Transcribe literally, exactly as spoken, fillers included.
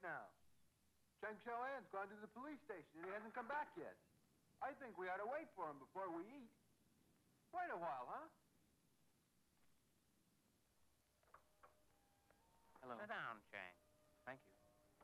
now. Cheng Xiaoan's gone to the police station and he hasn't come back yet. I think we ought to wait for him before we eat. Wait a while, huh?